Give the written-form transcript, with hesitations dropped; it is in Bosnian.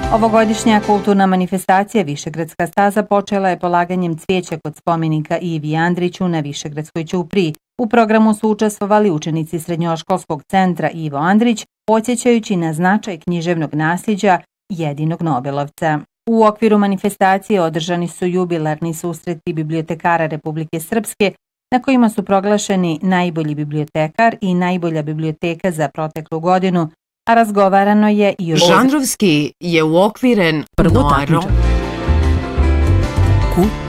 Ovogodišnja kulturna manifestacija Višegradska staza počela je polaganjem cvijeća kod spomenika Ivi Andriću na Višegradskoj ćupriji. U programu su učestvovali učenici Srednjoškolskog centra Ivo Andrić, podsjećajući na značaj književnog nasljeđa jedinog Nobelovca. U okviru manifestacije održani su jubilarni susreti bibliotekara Republike Srpske, na kojima su proglašeni najbolji bibliotekar i najbolja biblioteka za proteklu godinu, a razgovarano je i o... Žanrovski je uokviren prvo takmičenje.